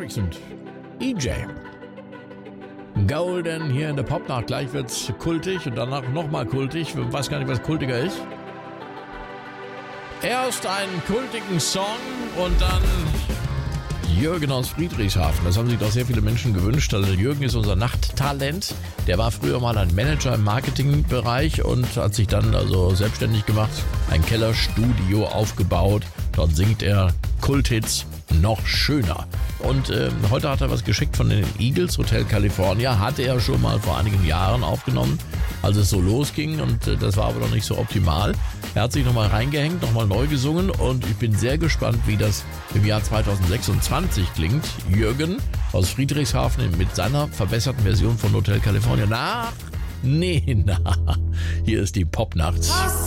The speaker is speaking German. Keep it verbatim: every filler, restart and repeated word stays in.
Hendrix und E J. Golden hier in der Popnacht. Gleich wird's kultig und danach nochmal kultig. Ich weiß gar nicht, was kultiger ist. Erst einen kultigen Song und dann Jürgen aus Friedrichshafen. Das haben sich doch sehr viele Menschen gewünscht. Also Jürgen ist unser Nachttalent. Der war früher mal ein Manager im Marketingbereich und hat sich dann also selbstständig gemacht, ein Kellerstudio aufgebaut. Dort singt er Kulthits noch schöner. Und äh, heute hat er was geschickt von den Eagles, Hotel California. Hatte er schon mal vor einigen Jahren aufgenommen, als es so losging. Und äh, das war aber noch nicht so optimal. Er hat sich nochmal reingehängt, nochmal neu gesungen. Und ich bin sehr gespannt, wie das im Jahr zweitausendsechsundzwanzig klingt. Jürgen aus Friedrichshafen mit seiner verbesserten Version von Hotel California. Na, nee, na. Hier ist die Popnacht.